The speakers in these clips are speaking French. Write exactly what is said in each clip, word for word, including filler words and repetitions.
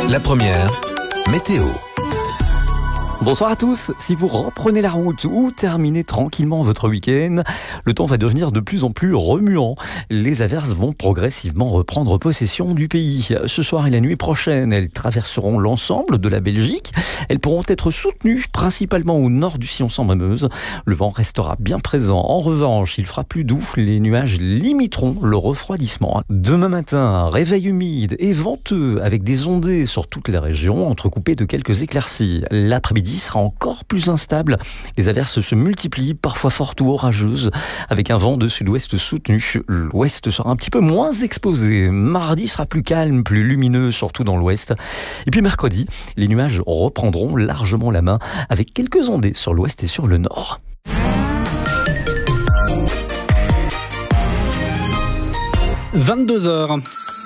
La première, météo. Bonsoir à tous. Si vous reprenez la route ou terminez tranquillement votre week-end, le temps va devenir de plus en plus remuant. Les averses vont progressivement reprendre possession du pays. Ce soir et la nuit prochaine, elles traverseront l'ensemble de la Belgique. Elles pourront être soutenues principalement au nord du sillon sans Meuse. Le vent restera bien présent. En revanche, il fera plus doux. Les nuages limiteront le refroidissement. Demain matin, réveil humide et venteux avec des ondées sur toute la région, entrecoupées de quelques éclaircies. L'après-midi sera encore plus instable. Les averses se multiplient, parfois fortes ou orageuses, avec un vent de sud-ouest soutenu. L'ouest sera un petit peu moins exposé. Mardi sera plus calme, plus lumineux, surtout dans l'ouest. Et puis mercredi, les nuages reprendront largement la main, avec quelques ondées sur l'ouest et sur le nord. vingt-deux heures.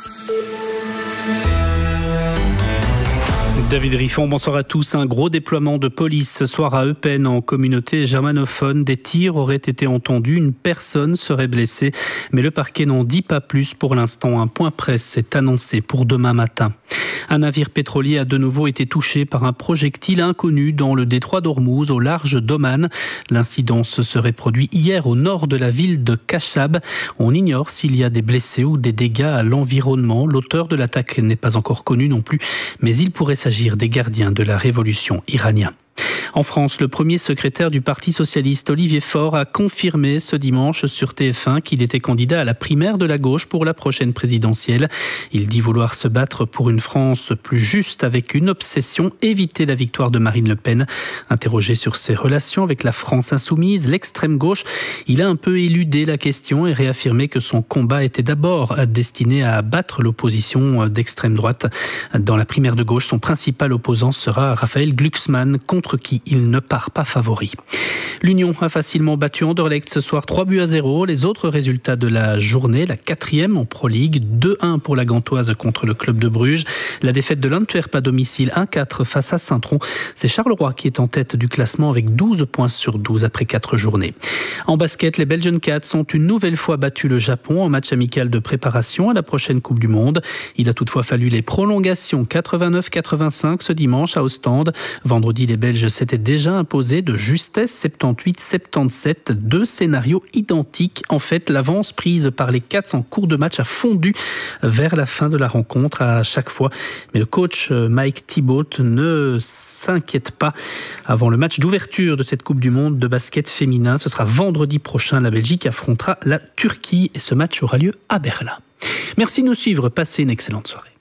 David Riffon, bonsoir à tous. Un gros déploiement de police ce soir à Eupen en communauté germanophone. Des tirs auraient été entendus, une personne serait blessée, mais le parquet n'en dit pas plus pour l'instant. Un point presse est annoncé pour demain matin. Un navire pétrolier a de nouveau été touché par un projectile inconnu dans le détroit d'Ormuz, au large d'Oman. L'incident se serait produit hier au nord de la ville de Kashab. On ignore s'il y a des blessés ou des dégâts à l'environnement. L'auteur de l'attaque n'est pas encore connu non plus, mais il pourrait s'agir des gardiens de la révolution iranienne. En France, le premier secrétaire du Parti socialiste, Olivier Faure, a confirmé ce dimanche sur T F un qu'il était candidat à la primaire de la gauche pour la prochaine présidentielle. Il dit vouloir se battre pour une France plus juste avec une obsession, éviter la victoire de Marine Le Pen. Interrogé sur ses relations avec la France insoumise, l'extrême gauche, il a un peu éludé la question et réaffirmé que son combat était d'abord destiné à abattre l'opposition d'extrême droite. Dans la primaire de gauche, son principal opposant sera Raphaël Glucksmann, contre qui il ne part pas favori. L'Union a facilement battu Anderlecht ce soir, trois buts à zéro. Les autres résultats de la journée, la quatrième en Pro League, deux un pour la Gantoise contre le club de Bruges. La défaite de l'Antwerp à domicile, un quatre face à Saint-Tron. C'est Charleroi qui est en tête du classement avec douze points sur douze après quatre journées. En basket, les Belgian Cats ont une nouvelle fois battu le Japon en match amical de préparation à la prochaine Coupe du Monde. Il a toutefois fallu les prolongations quatre-vingt-neuf quatre-vingt-cinq ce dimanche à Ostende. Vendredi, les Belges s'étaient déjà imposés de justesse soixante-dix-huit soixante-dix-sept, deux scénarios identiques. En fait, l'avance prise par les Cats en cours de match a fondu vers la fin de la rencontre à chaque fois. Mais le coach Mike Thibault ne s'inquiète pas. Avant le match d'ouverture de cette Coupe du Monde de basket féminin, ce sera vendredi prochain. La Belgique affrontera la Turquie et ce match aura lieu à Berlin. Merci de nous suivre. Passez une excellente soirée.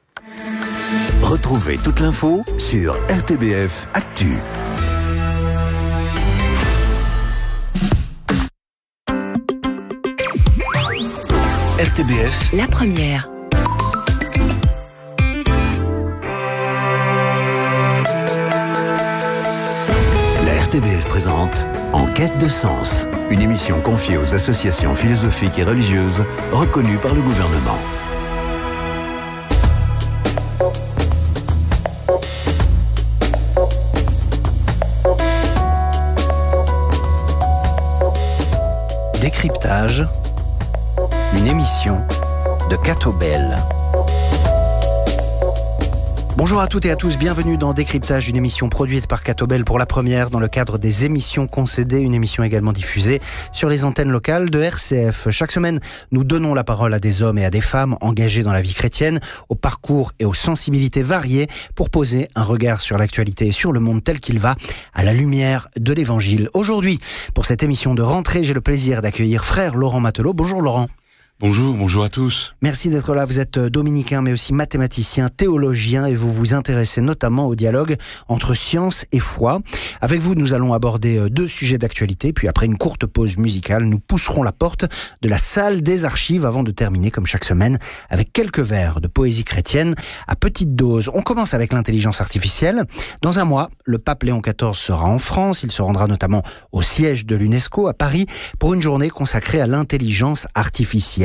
Retrouvez toute l'info sur R T B F Actu. R T B F, la première. La R T B F présente En quête de sens, une émission confiée aux associations philosophiques et religieuses reconnues par le gouvernement. Décryptage, une émission de Cato Bell. Bonjour à toutes et à tous, bienvenue dans Décryptage, une émission produite par Cato Bell pour la première dans le cadre des émissions concédées, une émission également diffusée sur les antennes locales de R C F. Chaque semaine, nous donnons la parole à des hommes et à des femmes engagés dans la vie chrétienne, au parcours et aux sensibilités variées pour poser un regard sur l'actualité et sur le monde tel qu'il va à la lumière de l'Évangile. Aujourd'hui, pour cette émission de rentrée, j'ai le plaisir d'accueillir frère Laurent Matelot. Bonjour Laurent. Bonjour, bonjour à tous. Merci d'être là. Vous êtes dominicain, mais aussi mathématicien, théologien, et vous vous intéressez notamment au dialogue entre science et foi. Avec vous, nous allons aborder deux sujets d'actualité, puis après une courte pause musicale, nous pousserons la porte de la salle des archives avant de terminer, comme chaque semaine, avec quelques vers de poésie chrétienne à petite dose. On commence avec l'intelligence artificielle. Dans un mois, le pape Léon quatorze sera en France. Il se rendra notamment au siège de l'UNESCO à Paris pour une journée consacrée à l'intelligence artificielle.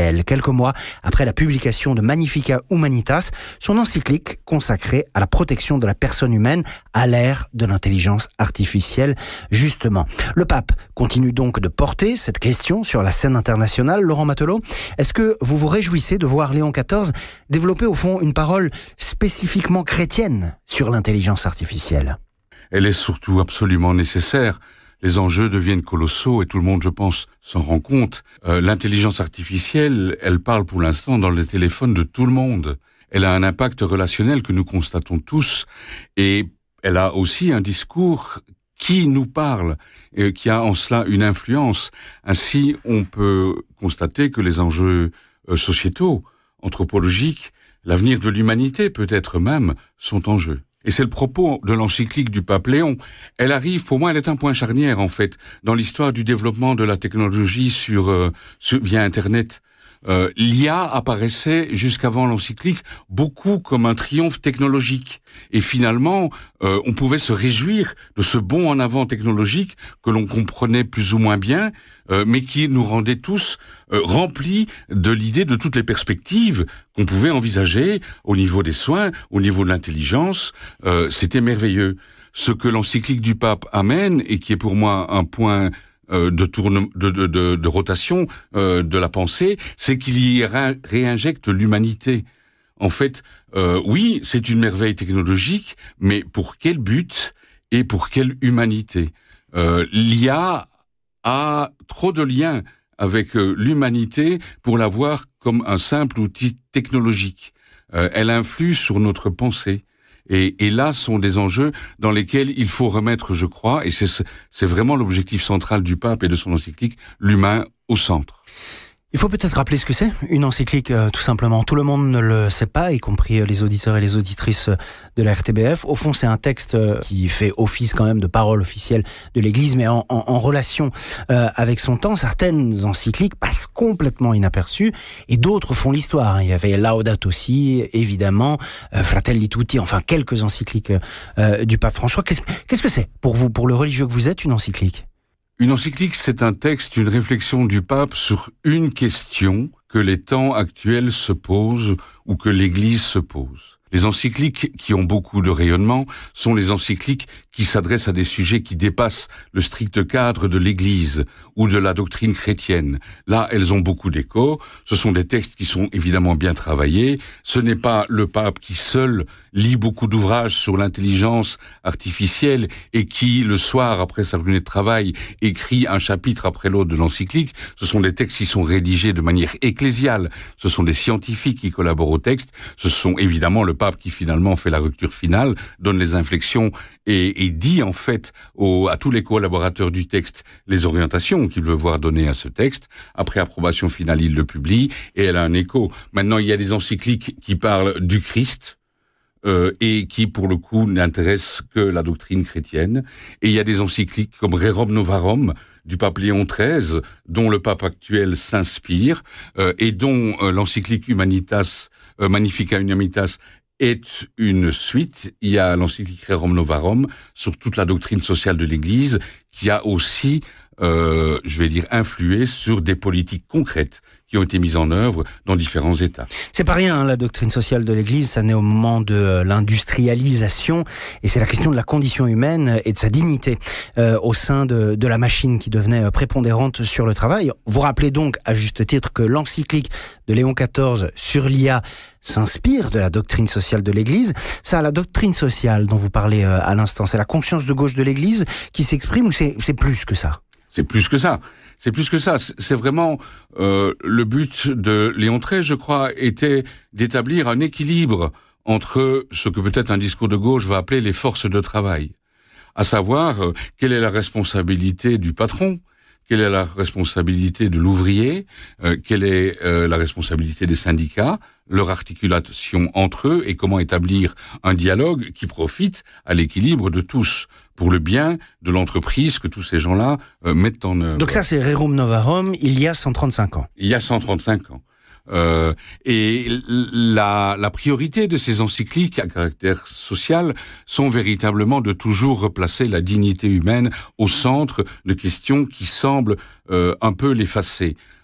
artificielle. Quelques mois après la publication de Magnificat Humanitas, son encyclique consacrée à la protection de la personne humaine à l'ère de l'intelligence artificielle, justement. Le pape continue donc de porter cette question sur la scène internationale. Laurent Matelot, est-ce que vous vous réjouissez de voir Léon quatorze développer au fond une parole spécifiquement chrétienne sur l'intelligence artificielle ? Elle est surtout absolument nécessaire. Les enjeux deviennent colossaux et tout le monde, je pense, s'en rend compte. Euh, l'intelligence artificielle, elle parle pour l'instant dans les téléphones de tout le monde. Elle a un impact relationnel que nous constatons tous et elle a aussi un discours qui nous parle et qui a en cela une influence. Ainsi, on peut constater que les enjeux euh, sociétaux, anthropologiques, l'avenir de l'humanité peut-être même, sont en jeu. Et c'est le propos de l'encyclique du pape Léon. Elle arrive, pour moi, elle est un point charnière, en fait, dans l'histoire du développement de la technologie sur, euh, sur via Internet. Euh, l'I A apparaissait, jusqu'avant l'encyclique, beaucoup comme un triomphe technologique. Et finalement, euh, on pouvait se réjouir de ce bond en avant technologique que l'on comprenait plus ou moins bien, euh, mais qui nous rendait tous euh, remplis de l'idée de toutes les perspectives qu'on pouvait envisager au niveau des soins, au niveau de l'intelligence. Euh, c'était merveilleux. Ce que l'encyclique du pape amène, et qui est pour moi un point de tourne, de, de, de, de rotation euh, de la pensée, c'est qu'il y ré- réinjecte l'humanité. En fait, euh, oui, c'est une merveille technologique, mais pour quel but et pour quelle humanité ? euh, L'I A a trop de liens avec euh, l'humanité pour la voir comme un simple outil technologique. Euh, elle influe sur notre pensée. Et, et là sont des enjeux dans lesquels il faut remettre, je crois, et c'est, c'est vraiment l'objectif central du pape et de son encyclique, l'humain au centre. Il faut peut-être rappeler ce que c'est, une encyclique, euh, tout simplement. Tout le monde ne le sait pas, y compris les auditeurs et les auditrices de la R T B F. Au fond, c'est un texte qui fait office quand même de parole officielle de l'Église, mais en, en, en relation euh, avec son temps. Certaines encycliques passent complètement inaperçues et d'autres font l'histoire. Il y avait Laudato Si, évidemment, euh, Fratelli Tutti, enfin quelques encycliques euh, du pape François. Qu'est-ce, qu'est-ce que c'est pour vous, pour le religieux que vous êtes, une encyclique ? Une encyclique, c'est un texte, une réflexion du pape sur une question que les temps actuels se posent ou que l'Église se pose. Les encycliques qui ont beaucoup de rayonnement sont les encycliques qui s'adressent à des sujets qui dépassent le strict cadre de l'Église ou de la doctrine chrétienne. Là, elles ont beaucoup d'écho. Ce sont des textes qui sont évidemment bien travaillés. Ce n'est pas le pape qui seul lit beaucoup d'ouvrages sur l'intelligence artificielle et qui, le soir, après sa journée de travail, écrit un chapitre après l'autre de l'encyclique. Ce sont des textes qui sont rédigés de manière ecclésiale. Ce sont des scientifiques qui collaborent au texte. Ce sont évidemment le pape qui finalement fait la rupture finale, donne les inflexions et, et dit en fait aux, à tous les collaborateurs du texte les orientations qu'il veut voir donner à ce texte. Après approbation finale, il le publie et elle a un écho. Maintenant, il y a des encycliques qui parlent du Christ, Euh, et qui, pour le coup, n'intéresse que la doctrine chrétienne. Et il y a des encycliques comme Rerum Novarum du pape Léon treize, dont le pape actuel s'inspire, euh, et dont euh, l'encyclique Humanitas, euh, Magnificat Humanitas, est une suite. Il y a l'encyclique Rerum Novarum sur toute la doctrine sociale de l'Église, qui a aussi, euh, je vais dire, influé sur des politiques concrètes qui ont été mises en œuvre dans différents États. C'est pas rien, hein, la doctrine sociale de l'Église, ça naît au moment de euh, l'industrialisation, et c'est la question de la condition humaine et de sa dignité euh, au sein de, de la machine qui devenait euh, prépondérante sur le travail. Vous rappelez donc, à juste titre, que l'encyclique de Léon quatorze sur l'I A s'inspire de la doctrine sociale de l'Église. Ça, la doctrine sociale dont vous parlez euh, à l'instant, c'est la conscience de gauche de l'Église qui s'exprime, ou c'est, c'est plus que ça ? C'est plus que ça. C'est plus que ça. C'est vraiment euh, le but de Léon treize, je crois, était d'établir un équilibre entre ce que peut-être un discours de gauche va appeler les forces de travail, à savoir euh, quelle est la responsabilité du patron, quelle est la responsabilité de l'ouvrier, euh, quelle est euh, la responsabilité des syndicats, leur articulation entre eux et comment établir un dialogue qui profite à l'équilibre de tous, pour le bien de l'entreprise que tous ces gens-là euh, mettent en œuvre. Donc ça, c'est Rerum Novarum, il y a cent trente-cinq ans. Il y a cent trente-cinq ans. Euh, et la, la priorité de ces encycliques à caractère social sont véritablement de toujours replacer la dignité humaine au centre de questions qui semblent euh, un peu l'effacer.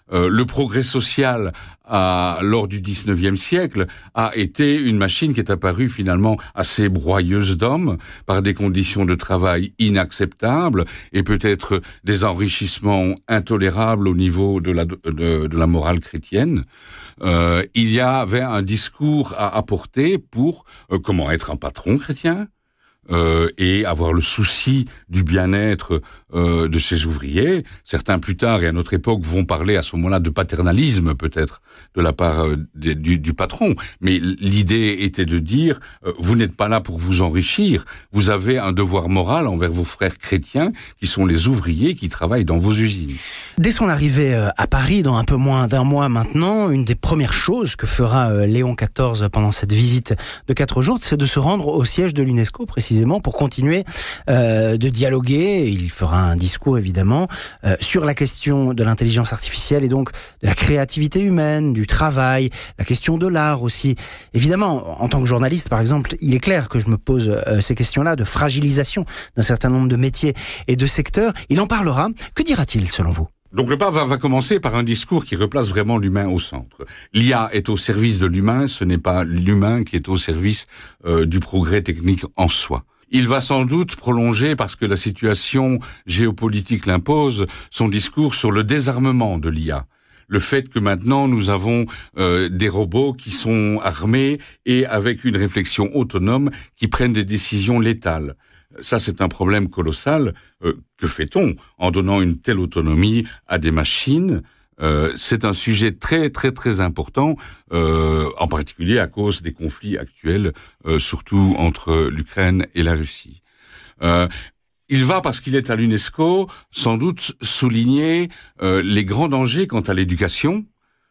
Euh, le progrès social a, lors du dix-neuvième siècle a été une machine qui est apparue finalement assez broyeuse d'hommes par des conditions de travail inacceptables et peut-être des enrichissements intolérables au niveau de la, de, de la morale chrétienne. Euh, il y avait un discours à apporter pour euh, comment être un patron chrétien, Euh, et avoir le souci du bien-être euh, de ses ouvriers. Certains plus tard et à notre époque vont parler à ce moment-là de paternalisme peut-être de la part euh, de, du, du patron. Mais l'idée était de dire euh, vous n'êtes pas là pour vous enrichir, vous avez un devoir moral envers vos frères chrétiens qui sont les ouvriers qui travaillent dans vos usines. Dès son arrivée à Paris, dans un peu moins d'un mois maintenant, une des premières choses que fera Léon quatorze pendant cette visite de quatre jours, c'est de se rendre au siège de l'UNESCO, précisément pour continuer euh, de dialoguer. Il fera un discours, évidemment, euh, sur la question de l'intelligence artificielle et donc de la créativité humaine, du travail, la question de l'art aussi. Évidemment, en tant que journaliste, par exemple, il est clair que je me pose euh, ces questions-là de fragilisation d'un certain nombre de métiers et de secteurs. Il en parlera. Que dira-t-il, selon vous ? Donc le pape va, va commencer par un discours qui replace vraiment l'humain au centre. L'I A est au service de l'humain, ce n'est pas l'humain qui est au service euh, du progrès technique en soi. Il va sans doute prolonger, parce que la situation géopolitique l'impose, son discours sur le désarmement de l'I A. Le fait que maintenant nous avons euh, des robots qui sont armés et avec une réflexion autonome qui prennent des décisions létales. Ça, c'est un problème colossal. Euh, que fait-on en donnant une telle autonomie à des machines ? Euh, c'est un sujet très très très important, euh, en particulier à cause des conflits actuels, euh, surtout entre l'Ukraine et la Russie. Euh, il va, parce qu'il est à l'UNESCO, sans doute souligner euh, les grands dangers quant à l'éducation,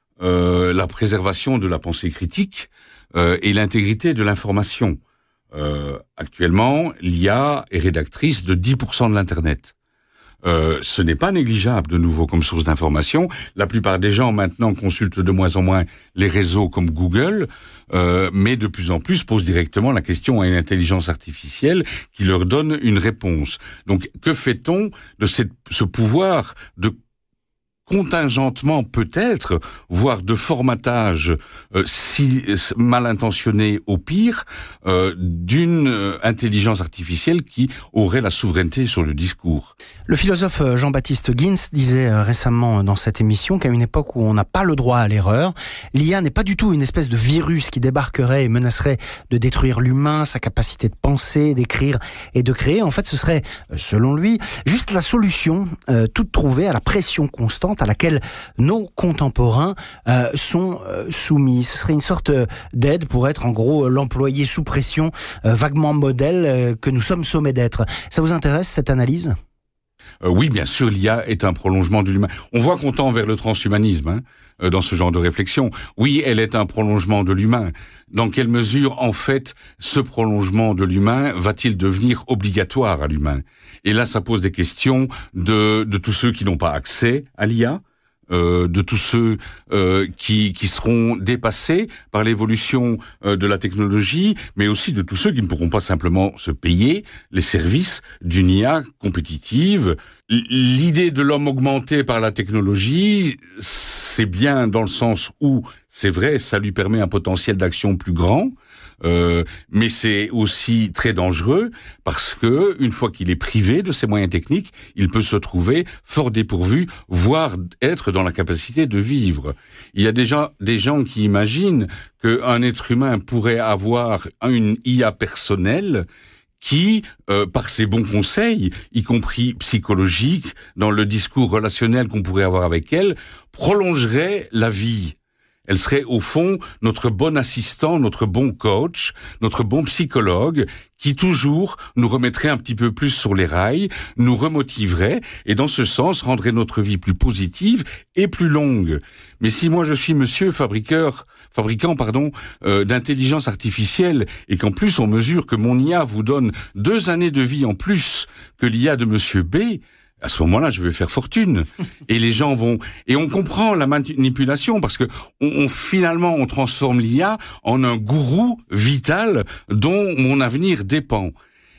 euh, la préservation de la pensée critique euh, et l'intégrité de l'information. Euh, actuellement, l'I A est rédactrice de dix pour cent de l'Internet. Euh, ce n'est pas négligeable de nouveau comme source d'information. La plupart des gens maintenant consultent de moins en moins les réseaux comme Google, euh, mais de plus en plus posent directement la question à une intelligence artificielle qui leur donne une réponse. Donc, que fait-on de cette, ce pouvoir de contingentement peut-être, voire de formatage euh, si mal intentionné au pire, euh, d'une euh, intelligence artificielle qui aurait la souveraineté sur le discours. Le philosophe Jean-Baptiste Ginz disait récemment dans cette émission qu'à une époque où on n'a pas le droit à l'erreur, l'I A n'est pas du tout une espèce de virus qui débarquerait et menacerait de détruire l'humain, sa capacité de penser, d'écrire et de créer. En fait, ce serait, selon lui, juste la solution euh, toute trouvée à la pression constante à laquelle nos contemporains euh, sont euh, soumis. Ce serait une sorte d'aide pour être en gros l'employé sous pression, euh, vaguement modèle euh, que nous sommes sommés d'être. Ça vous intéresse, cette analyse ? Euh, oui, bien sûr, l'I A est un prolongement de l'humain. On voit qu'on tend vers le transhumanisme hein, euh, dans ce genre de réflexion. Oui, elle est un prolongement de l'humain. Dans quelle mesure, en fait, ce prolongement de l'humain va-t-il devenir obligatoire à l'humain ? Et là, ça pose des questions de, de tous ceux qui n'ont pas accès à l'I A, Euh, de tous ceux euh, qui, qui seront dépassés par l'évolution euh, de la technologie, mais aussi de tous ceux qui ne pourront pas simplement se payer les services d'une I A compétitive. L'idée de l'homme augmenté par la technologie, c'est bien dans le sens où, c'est vrai, ça lui permet un potentiel d'action plus grand, Euh, mais c'est aussi très dangereux parce que une fois qu'il est privé de ses moyens techniques, il peut se trouver fort dépourvu, voire être dans la capacité de vivre. Il y a déjà des gens qui imaginent qu'un être humain pourrait avoir une I A personnelle qui, euh, par ses bons conseils, y compris psychologiques, dans le discours relationnel qu'on pourrait avoir avec elle, prolongerait la vie. Elle serait au fond notre bon assistant, notre bon coach, notre bon psychologue, qui toujours nous remettrait un petit peu plus sur les rails, nous remotiverait et dans ce sens rendrait notre vie plus positive et plus longue. Mais si moi je suis monsieur fabriqueur, fabricant pardon, euh, d'intelligence artificielle et qu'en plus on mesure que mon I A vous donne deux années de vie en plus que l'I A de monsieur B, à ce moment-là, je vais faire fortune. Et les gens vont... Et on comprend la manipulation parce que on, on, finalement, on transforme l'I A en un gourou vital dont mon avenir dépend.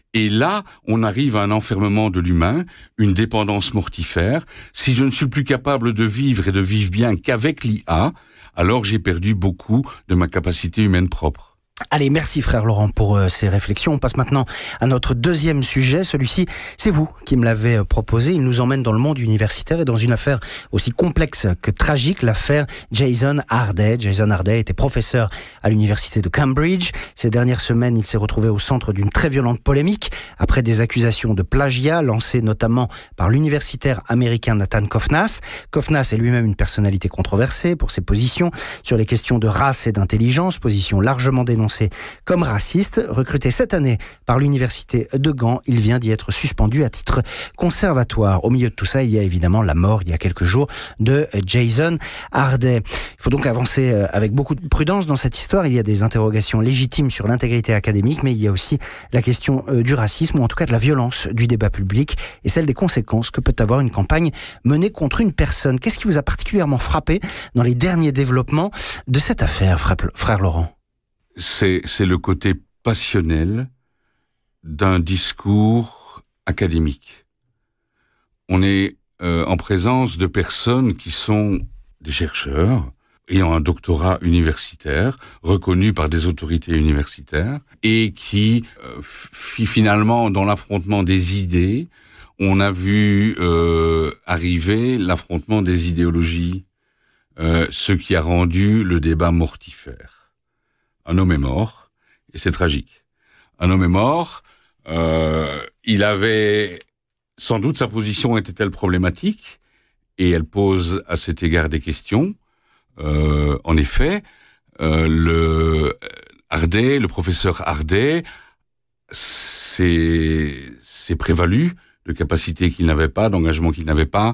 Et là, on arrive à un enfermement de l'humain, une dépendance mortifère. Si je ne suis plus capable de vivre et de vivre bien qu'avec l'I A, alors j'ai perdu beaucoup de ma capacité humaine propre. Allez, merci frère Laurent pour euh, ces réflexions. On passe maintenant à notre deuxième sujet. Celui-ci, c'est vous qui me l'avez euh, proposé. Il nous emmène dans le monde universitaire et dans une affaire aussi complexe que tragique, l'affaire Jason Harday. Jason Harday était professeur à l'université de Cambridge. Ces dernières semaines, il s'est retrouvé au centre d'une très violente polémique après des accusations de plagiat lancées notamment par l'universitaire américain Nathan Kovnas. Kovnas est lui-même une personnalité controversée pour ses positions sur les questions de race et d'intelligence, positions largement dénoncées comme raciste. Recruté cette année par l'université de Gand, il vient d'y être suspendu à titre conservatoire. Au milieu de tout ça, il y a évidemment la mort, il y a quelques jours, de Jason Harday. Il faut donc avancer avec beaucoup de prudence dans cette histoire. Il y a des interrogations légitimes sur l'intégrité académique, mais il y a aussi la question du racisme, ou en tout cas de la violence du débat public, et celle des conséquences que peut avoir une campagne menée contre une personne. Qu'est-ce qui vous a particulièrement frappé dans les derniers développements de cette affaire, frère Laurent ? C'est, c'est le côté passionnel d'un discours académique. On est euh, en présence de personnes qui sont des chercheurs, ayant un doctorat universitaire, reconnu par des autorités universitaires, et qui, euh, f- finalement, dans l'affrontement des idées, on a vu euh, arriver l'affrontement des idéologies, euh, ce qui a rendu le débat mortifère. Un homme est mort, et c'est tragique. Un homme est mort, euh, il avait... Sans doute sa position était-elle problématique, et elle pose à cet égard des questions. Euh, en effet, euh, le Harday, le professeur Harday, s'est, s'est prévalu de capacités qu'il n'avait pas, d'engagement qu'il n'avait pas,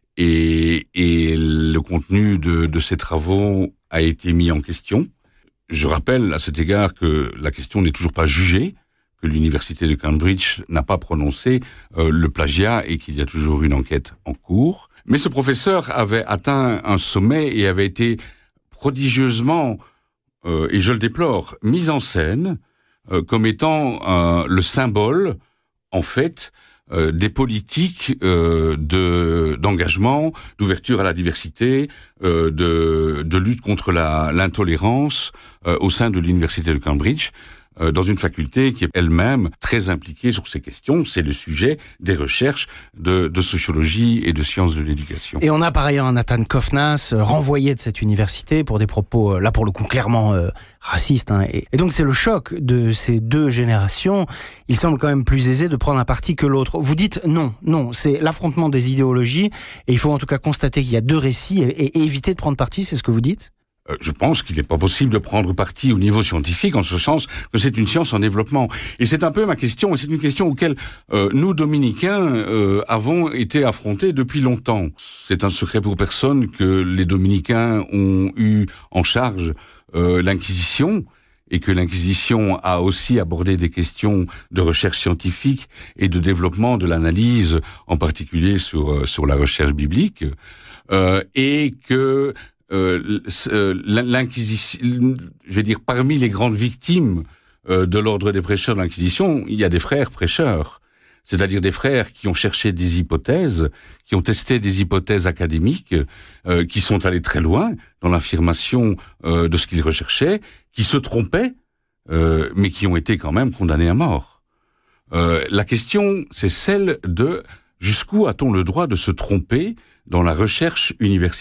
et, et le contenu de, de ses travaux a été mis en question. Je rappelle à cet égard que la question n'est toujours pas jugée, que l'université de Cambridge n'a pas prononcé euh, le plagiat et qu'il y a toujours une enquête en cours. Mais ce professeur avait atteint un sommet et avait été prodigieusement, euh, et je le déplore, mis en scène euh, comme étant euh, le symbole, en fait, euh, des politiques euh, de, d'engagement, d'ouverture à la diversité, euh, de, de lutte contre la, l'intolérance euh, au sein de l'université de Cambridge, euh, dans une faculté qui est elle-même très impliquée sur ces questions. C'est le sujet des recherches de, de sociologie et de sciences de l'éducation. Et on a par ailleurs un Nathan Kovnas euh, renvoyé de cette université pour des propos, euh, là pour le coup, clairement euh, racistes. Hein. Et, et donc c'est le choc de ces deux générations. Il semble quand même plus aisé de prendre un parti que l'autre. Vous dites non, non, c'est l'affrontement des idéologies, et il faut en tout cas constater qu'il y a deux récits et, et éviter de prendre parti, c'est ce que vous dites ? Je pense qu'il n'est pas possible de prendre parti au niveau scientifique, en ce sens que c'est une science en développement. Et c'est un peu ma question, et c'est une question auquel euh, nous, dominicains, euh, avons été affrontés depuis longtemps. C'est un secret pour personne que les dominicains ont eu en charge euh, l'Inquisition, et que l'Inquisition a aussi abordé des questions de recherche scientifique et de développement de l'analyse, en particulier sur, euh, sur la recherche biblique, euh, et que... Euh, l'Inquisition, je vais dire, parmi les grandes victimes euh, de l'ordre des prêcheurs de l'Inquisition, il y a des frères prêcheurs, c'est-à-dire des frères qui ont cherché des hypothèses, qui ont testé des hypothèses académiques, euh, qui sont allés très loin dans l'affirmation euh, de ce qu'ils recherchaient, qui se trompaient, euh, mais qui ont été quand même condamnés à mort. Euh, la question, c'est celle de jusqu'où a-t-on le droit de se tromper dans la recherche universitaire ?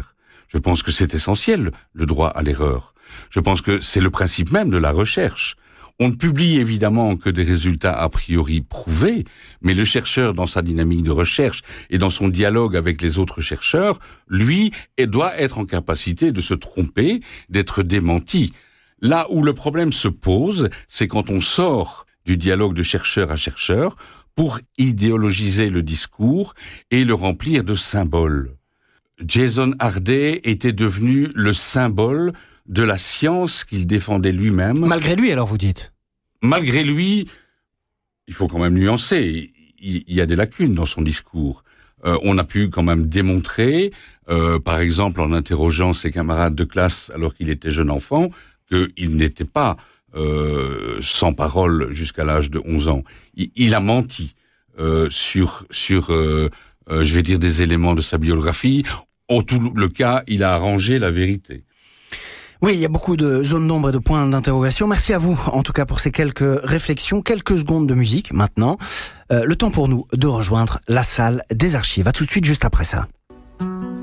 Je pense que c'est essentiel, le droit à l'erreur. Je pense que c'est le principe même de la recherche. On ne publie évidemment que des résultats a priori prouvés, mais le chercheur, dans sa dynamique de recherche et dans son dialogue avec les autres chercheurs, lui, doit être en capacité de se tromper, d'être démenti. Là où le problème se pose, c'est quand on sort du dialogue de chercheur à chercheur pour idéologiser le discours et le remplir de symboles. Jason Harday était devenu le symbole de la science qu'il défendait lui-même. Malgré lui, alors vous dites ? Malgré lui, il faut quand même nuancer, il y a des lacunes dans son discours. Euh, on a pu quand même démontrer, euh, par exemple en interrogeant ses camarades de classe alors qu'il était jeune enfant, qu'il n'était pas euh, sans parole jusqu'à l'âge de onze ans. Il, il a menti euh, sur, sur euh, euh, je vais dire, des éléments de sa biographie. En tout le cas, il a arrangé la vérité. Oui, il y a beaucoup de zones d'ombre et de points d'interrogation. Merci à vous, en tout cas, pour ces quelques réflexions. Quelques secondes de musique, maintenant. Euh, le temps pour nous de rejoindre la salle des archives. À tout de suite, juste après ça.